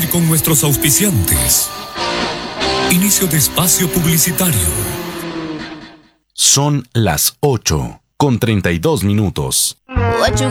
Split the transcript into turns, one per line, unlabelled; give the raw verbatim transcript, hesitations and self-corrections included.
cumplir con nuestros auspiciantes. Inicio de espacio publicitario.
Son las ocho con treinta y dos minutos.